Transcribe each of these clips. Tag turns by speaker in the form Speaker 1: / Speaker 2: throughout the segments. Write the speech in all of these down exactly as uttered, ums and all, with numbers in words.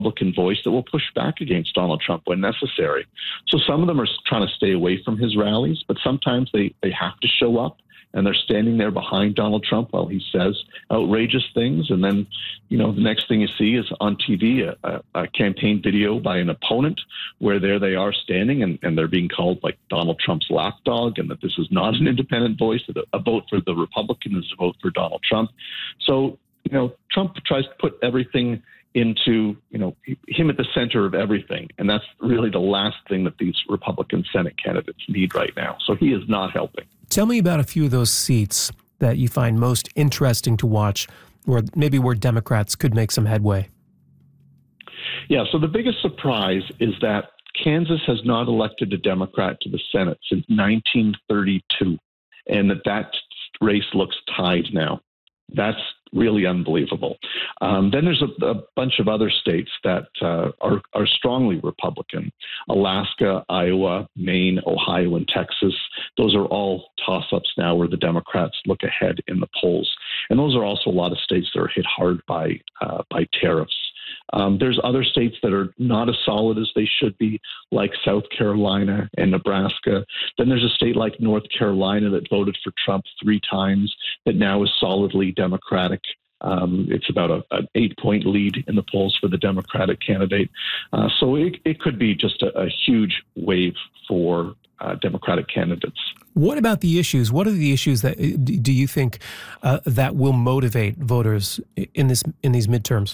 Speaker 1: Republican voice that will push back against Donald Trump when necessary. So some of them are trying to stay away from his rallies, but sometimes they, they have to show up, and they're standing there behind Donald Trump while he says outrageous things. And then, you know, the next thing you see is on T V, a, a, a campaign video by an opponent where there they are standing and, and they're being called like Donald Trump's lapdog, and that this is not an independent voice, that a, a vote for the Republican is a vote for Donald Trump. So, you know, Trump tries to put everything into, you know, him at the center of everything. And that's really the last thing that these Republican Senate candidates need right now. So he is not helping.
Speaker 2: Tell me about a few of those seats that you find most interesting to watch, or maybe where Democrats could make some headway.
Speaker 1: Yeah, so the biggest surprise is that Kansas has not elected a Democrat to the Senate since nineteen thirty-two, and that that race looks tied now. That's really unbelievable. Um, then there's a, a bunch of other states that uh, are, are strongly Republican. Alaska, Iowa, Maine, Ohio, and Texas. Those are all toss-ups now where the Democrats look ahead in the polls. And those are also a lot of states that are hit hard by uh, by tariffs. Um, there's other states that are not as solid as they should be, like South Carolina and Nebraska. Then there's a state like North Carolina that voted for Trump three times that now is solidly Democratic. Um, it's about a, an eight-point lead in the polls for the Democratic candidate. Uh, so it, it could be just a, a huge wave for uh, Democratic candidates.
Speaker 2: What about the issues? What are the issues that do you think uh, that will motivate voters in this in these midterms?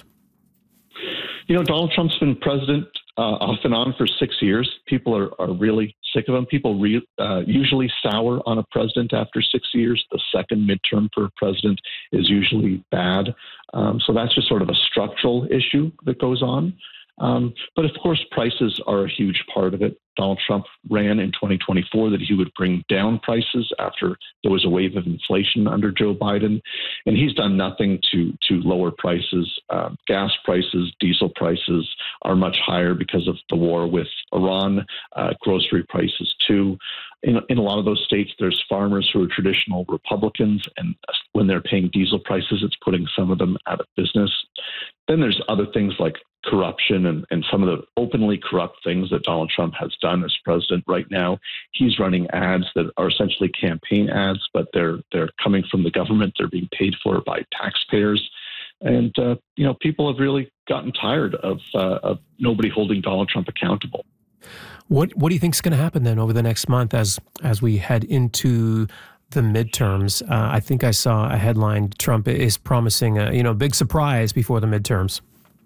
Speaker 1: You know, Donald Trump's been president uh, off and on for six years. People are, are really sick of him. People re, uh, usually sour on a president after six years. The second midterm for a president is usually bad. Um, so that's just sort of a structural issue that goes on. Um, but of course, prices are a huge part of it. Donald Trump ran in twenty twenty-four that he would bring down prices after there was a wave of inflation under Joe Biden. And he's done nothing to to lower prices. Uh, gas prices, diesel prices are much higher because of the war with Iran, uh, grocery prices too. In, in a lot of those states, there's farmers who are traditional Republicans, and when they're paying diesel prices, it's putting some of them out of business. Then there's other things like corruption and, and some of the openly corrupt things that Donald Trump has done as president right now. He's running ads that are essentially campaign ads, but they're they're coming from the government. They're being paid for by taxpayers. And, uh, you know, people have really gotten tired of, uh, of nobody holding Donald Trump accountable.
Speaker 2: What What do you think is going to happen then over the next month as as we head into the midterms? Uh, I think I saw a headline: Trump is promising a you know big surprise before the midterms.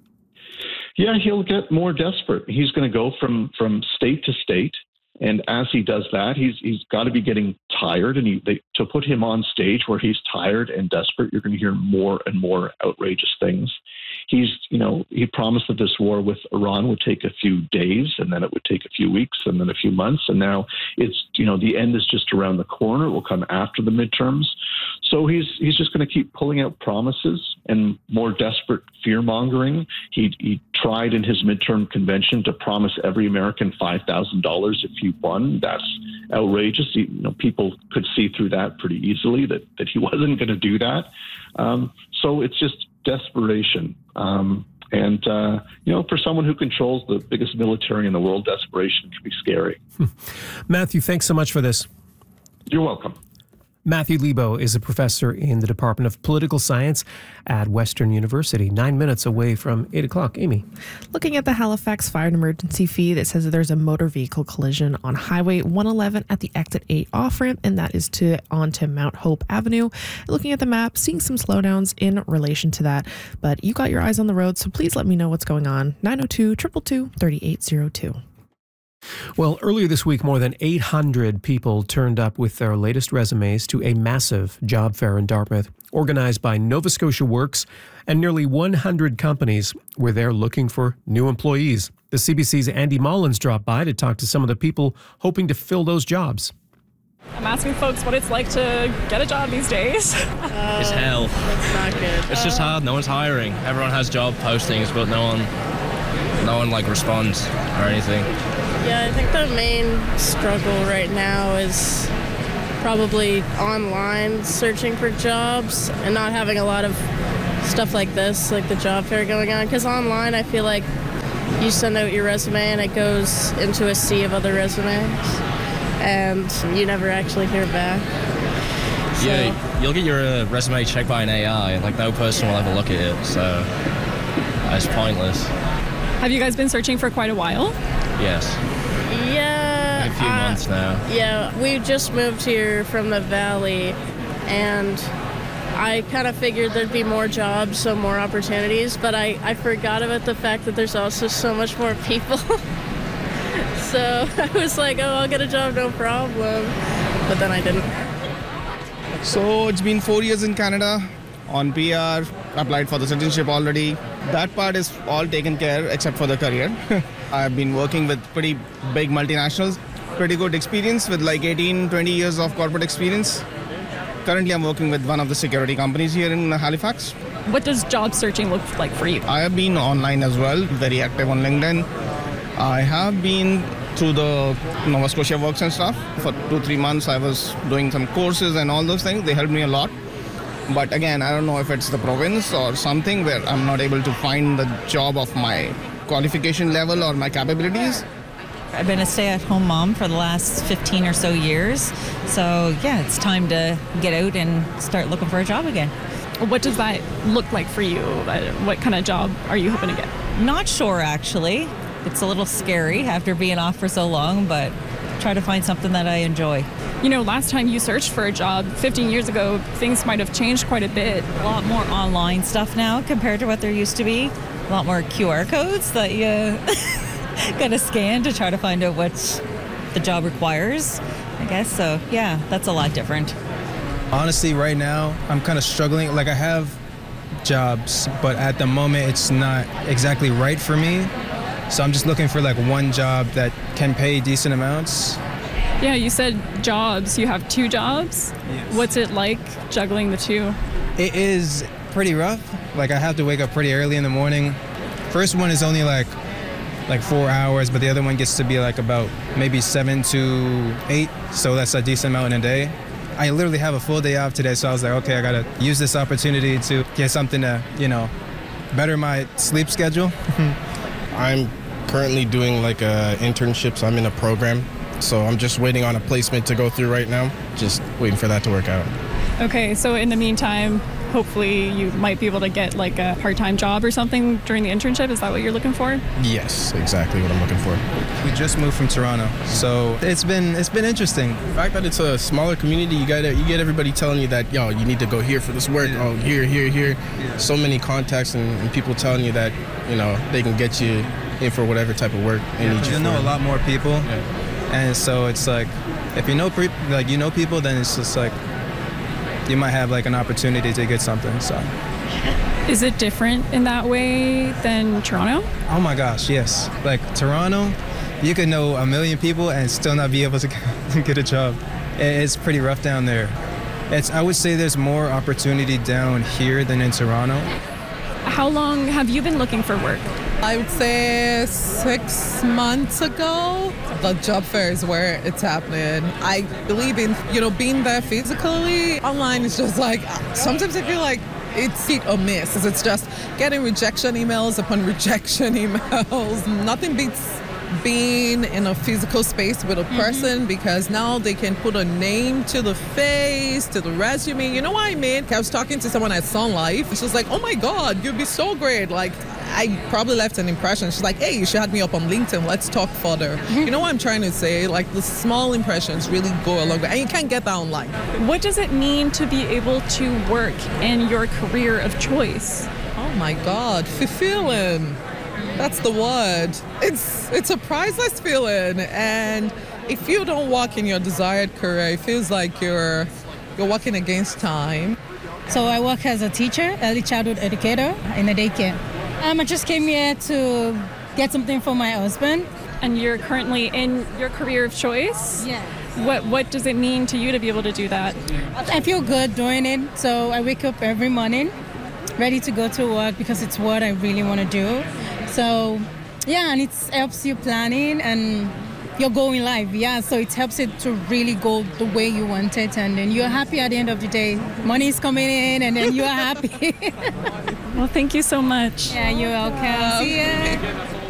Speaker 1: Yeah, he'll get more desperate. He's going to go from from state to state, and as he does that, he's he's got to be getting tired. And he, they, to put him on stage where he's tired and desperate, you're going to hear more and more outrageous things. He's, you know, he promised that this war with Iran would take a few days, and then it would take a few weeks, and then a few months, and now it's, you know, the end is just around the corner. It will come after the midterms. So he's he's just going to keep pulling out promises and more desperate fear mongering. He he tried in his midterm convention to promise every American five thousand dollars if he won. That's outrageous. He, you know, people could see through that pretty easily that that he wasn't going to do that. Um, so it's just desperation. Um, and, uh, you know, for someone who controls the biggest military in the world, desperation can be scary.
Speaker 2: Matthew, thanks so much for this.
Speaker 1: You're welcome.
Speaker 2: Matthew Lebo is a professor in the Department of Political Science at Western University, nine minutes away from eight o'clock. Amy.
Speaker 3: Looking at the Halifax Fire and Emergency feed, it says that there's a motor vehicle collision on Highway one eleven at the Exit eight off-ramp, and that is to onto Mount Hope Avenue. Looking at the map, seeing some slowdowns in relation to that, but you got your eyes on the road, so please let me know what's going on. nine oh two, two two two, three eight zero two.
Speaker 2: Well, earlier this week, more than eight hundred people turned up with their latest resumes to a massive job fair in Dartmouth, organized by Nova Scotia Works, and nearly one hundred companies were there looking for new employees. The C B C's Andy Mullins dropped by to talk to some of the people hoping to fill those jobs.
Speaker 4: I'm asking folks what it's like to get a job these days.
Speaker 5: Uh, it's hell.
Speaker 6: It's not good.
Speaker 5: It's just hard. No one's hiring. Everyone has job postings, but no one, no one like responds or anything.
Speaker 6: Yeah, I think the main struggle right now is probably online searching for jobs and not having a lot of stuff like this, like the job fair going on. Because online, I feel like you send out your resume and it goes into a sea of other resumes, and you never actually hear back. So,
Speaker 5: Yeah, you'll get your uh, resume checked by an A I. Like, no person will ever look at it, so uh, it's pointless.
Speaker 4: Have you guys been searching for quite a while?
Speaker 5: Yes.
Speaker 6: Yeah.
Speaker 5: A few
Speaker 6: uh,
Speaker 5: months now.
Speaker 6: Yeah, we just moved here from the valley, and I kind of figured there'd be more jobs, so more opportunities, but I, I forgot about the fact that there's also so much more people. So I was like, oh, I'll get a job, no problem. But then I didn't.
Speaker 7: So it's been four years in Canada on P R, applied for the citizenship already. That part is all taken care except for the career. I've been working with pretty big multinationals, pretty good experience with like eighteen, twenty years of corporate experience. Currently I'm working with one of the security companies here in Halifax.
Speaker 4: What does job searching look like for you?
Speaker 7: I have been online as well, very active on LinkedIn. I have been through the Nova Scotia Works and stuff. For two, three months I was doing some courses and all those things. They helped me a lot. But again, I don't know if it's the province or something where I'm not able to find the job of my qualification level or my capabilities.
Speaker 8: I've been a stay-at-home mom for the last fifteen or so years. So yeah, it's time to get out and start looking for a job again.
Speaker 4: What does that look like for you? Uh, What kind of job are you hoping to get?
Speaker 8: Not sure, actually. It's a little scary after being off for so long, but try to find something that I enjoy.
Speaker 4: You know, last time you searched for a job, fifteen years ago, things might have changed quite a bit.
Speaker 8: A lot more online stuff now compared to what there used to be. A lot more Q R codes that you gotta scan to try to find out what the job requires, I guess. So yeah, that's a lot different.
Speaker 9: Honestly, right now, I'm kind of struggling. Like, I have jobs, but at the moment, it's not exactly right for me. So I'm just looking for like one job that can pay decent amounts.
Speaker 4: Yeah, you said jobs. You have two jobs.
Speaker 9: Yes.
Speaker 4: What's it like juggling the two?
Speaker 9: It is pretty rough. Like, I have to wake up pretty early in the morning. First one is only like like four hours, but the other one gets to be like about maybe seven to eight. So that's a decent amount in a day. I literally have a full day off today, so I was like, okay, I gotta use this opportunity to get something to, you know, better my sleep schedule.
Speaker 10: I'm currently doing like a internship, so I'm in a program. So I'm just waiting on a placement to go through right now, just waiting for that to work out.
Speaker 4: Okay, so in the meantime, hopefully you might be able to get like a part-time job or something during the internship. Is that what you're looking for?
Speaker 10: Yes, exactly what I'm looking for.
Speaker 9: We just moved from Toronto, so it's been it's been interesting.
Speaker 10: The fact that it's a smaller community, you got you get everybody telling you that, yo, you need to go here for this work.
Speaker 9: Yeah.
Speaker 10: Oh, here, here, here.
Speaker 9: Yeah.
Speaker 10: So many contacts and, and people telling you that, you know, they can get you in for whatever type of work they
Speaker 9: Yeah,
Speaker 10: need you
Speaker 9: you
Speaker 10: for.
Speaker 9: know a lot more people,
Speaker 10: Yeah.
Speaker 9: and so it's like, if you know pre- like you know people, then it's just like you might have like an opportunity to get something. So,
Speaker 4: Is it different in that way than Toronto?
Speaker 9: oh my gosh, yes. Like Toronto, you could know a million people and still not be able to get a job. It's pretty rough down there. It's I would say there's more opportunity down here than in Toronto.
Speaker 4: How long have you been looking for work?
Speaker 11: I would say six months ago. The job fair is where it's happening. I believe in, you know, being there physically. Online is just like, sometimes I feel like it's hit or miss. It's just getting rejection emails upon rejection emails. Nothing beats being in a physical space with a person, mm-hmm. because now they can put a name to the face, to the resume. You know what I mean? I was talking to someone at Sun Life, and she was like, oh my God, you'd be so great. Like, I probably left an impression. She's like, hey, you should add me up on LinkedIn. Let's talk further. Mm-hmm. You know what I'm trying to say? Like, the small impressions really go a long way. And you can't get that online.
Speaker 4: What does it mean to be able to work in your career of choice?
Speaker 11: Oh my God, fulfilling. That's the word. It's it's a priceless feeling, and if you don't walk in your desired career, it feels like you're you're walking against time.
Speaker 12: So I work as a teacher, early childhood educator in a daycare. Um, I just came here to get something for my husband.
Speaker 4: And you're currently in your career of choice?
Speaker 12: Yeah.
Speaker 4: What What does it mean to you to be able to do that?
Speaker 12: I feel good doing it. So I wake up every morning ready to go to work because it's what I really want to do. So, yeah, and it helps you planning and your goal in life. Yeah, so it helps it to really go the way you want it, and then you're happy at the end of the day. Money is coming in, and then you're happy.
Speaker 4: Well, thank you so much.
Speaker 12: Yeah, you're welcome. See ya.